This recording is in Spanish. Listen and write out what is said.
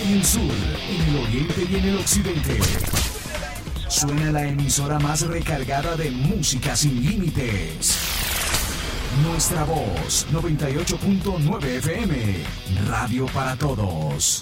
en el sur, en el oriente y en el occidente. Suena la emisora más recargada de música sin límites. Nuestra voz, 98.9 FM, Radio para Todos.